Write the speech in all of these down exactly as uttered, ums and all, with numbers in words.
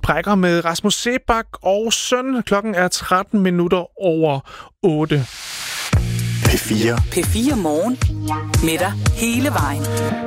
trækker med Rasmus Seebach og søn. Klokken er tretten minutter over otte. P fire. P fire Morgen. Med dig hele vejen.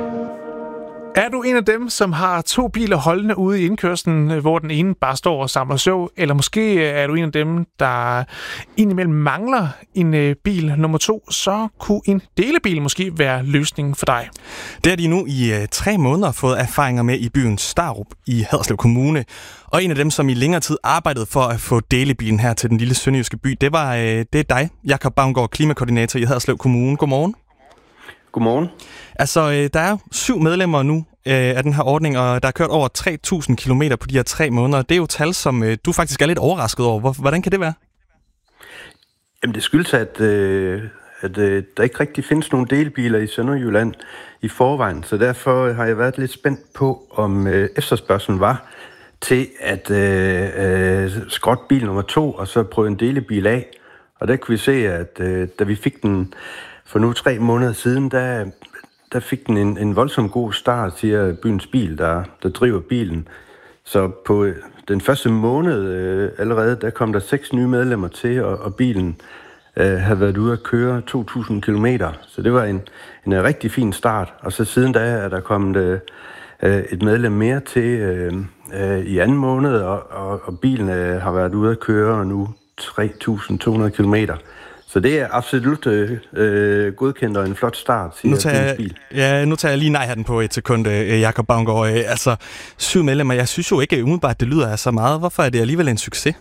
Er du en af dem, som har to biler holdende ude i indkørslen, hvor den ene bare står og samler søv? Eller måske er du en af dem, der indimellem mangler en bil nummer to, så kunne en delebil måske være løsningen for dig. Det har de nu i uh, tre måneder fået erfaringer med i byen Starup i Haderslev Kommune. Og en af dem, som i længere tid arbejdede for at få delebilen her til den lille sønderjyske by, det var uh, det er dig, Jakob Bavngård, klimakoordinator i Haderslev Kommune. Godmorgen. Godmorgen. Altså, der er syv medlemmer nu øh, af den her ordning, og der er kørt over tre tusind kilometer på de her tre måneder. Det er jo tal, som øh, du faktisk er lidt overrasket over. Hvordan kan det være? Jamen, det skyldes, at, øh, at øh, der ikke rigtig findes nogen delebiler i Sønderjylland i forvejen, så derfor har jeg været lidt spændt på, om øh, efterspørgselen var til at øh, øh, skrotte bil nummer to, og så prøve en delebil af. Og der kunne vi se, at øh, da vi fik den for nu tre måneder siden, der, der fik den en, en voldsom god start, siger Byens Bil, der, der driver bilen. Så på den første måned øh, allerede, der kom der seks nye medlemmer til, og, og bilen øh, havde været ude at køre to tusind kilometer. Så det var en, en rigtig fin start. Og så siden da er der kommet øh, et medlem mere til øh, øh, i anden måned, og, og, og bilen øh, har været ude at køre nu tre tusind to hundrede kilometer. Så det er absolut øh, godkendt og en flot start, siger nu tager, Bil. Ja, nu tager jeg lige nej-hatten på et sekund, Jakob Bavngård. Altså, syv medlemmer, jeg synes jo ikke umiddelbart, det lyder af så meget. Hvorfor er det alligevel en succes?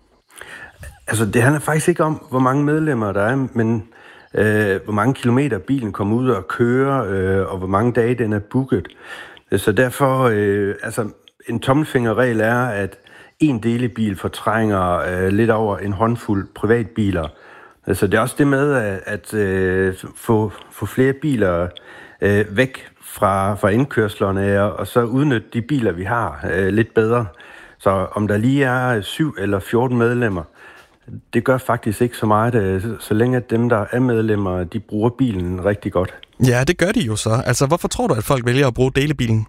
Altså, det handler faktisk ikke om, hvor mange medlemmer der er, men øh, hvor mange kilometer bilen kommer ud og kører, øh, og hvor mange dage den er booket. Så derfor, øh, altså, en tommelfingerregel er, at en delebil fortrænger øh, lidt over en håndfuld privatbiler. Altså, det er også det med at, at øh, få, få flere biler øh, væk fra, fra indkørslerne, og, og så udnytte de biler, vi har, øh, lidt bedre. Så om der lige er syv eller fjorten medlemmer, det gør faktisk ikke så meget, øh, så længe at dem, der er medlemmer, de bruger bilen rigtig godt. Ja, det gør de jo så. Altså, hvorfor tror du, at folk vælger at bruge delebilen?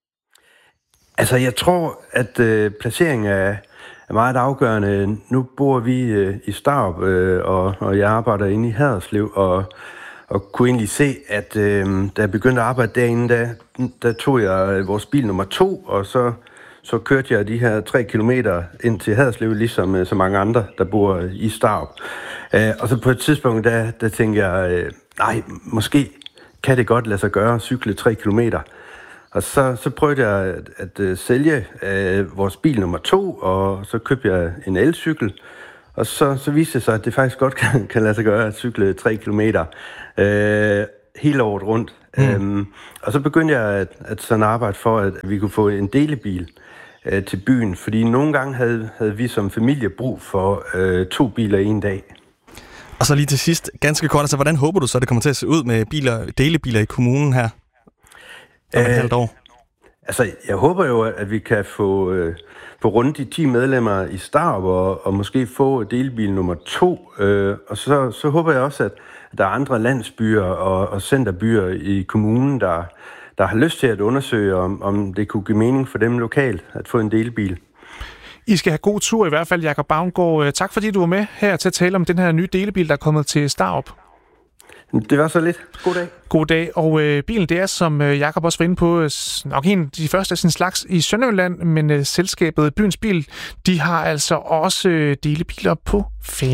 Altså, jeg tror, at øh, placeringen af er meget afgørende. Nu bor vi øh, i Starup, øh, og, og jeg arbejder inde i Haderslev, og, og kunne egentlig se, at øh, da jeg begyndte at arbejde derinde, der, der tog jeg vores bil nummer to, og så, så kørte jeg de her tre kilometer ind til Haderslev, ligesom øh, så mange andre, der bor i Starup. Øh, og så på et tidspunkt, der, der tænkte jeg, øh, nej, måske kan det godt lade sig gøre at cykle tre kilometer. Og så, så prøvede jeg at, at, at sælge øh, vores bil nummer to, og så købte jeg en elcykel. Og så, så viste det sig, at det faktisk godt kan, kan lade sig gøre at cykle tre kilometer øh, hele året rundt. Mm. Øhm, og så begyndte jeg at, at sådan arbejde for, at vi kunne få en delebil øh, til byen. Fordi nogle gange havde, havde vi som familie brug for øh, to biler i en dag. Og så lige til sidst, ganske kort, altså hvordan håber du så, at det kommer til at se ud med biler, delebiler i kommunen her? Om et øh, halvt år. Altså, jeg håber jo, at vi kan få, øh, få rundt de ti medlemmer i Starup, og, og måske få delebil nummer to. Øh, og så, så håber jeg også, at der er andre landsbyer og, og centerbyer i kommunen, der, der har lyst til at undersøge, om, om det kunne give mening for dem lokalt at få en delebil. I skal have god tur i hvert fald, Jakob Bavngård. Tak fordi du var med her til at tale om den her nye delebil, der er kommet til Starup. Det var så lidt. God dag. God dag. Og øh, bilen, det er, som øh, Jakob også var inde på, øh, nok en af de første af sin slags i Sønderjylland, men øh, selskabet Byens Bil, de har altså også øh, delebiler på færre.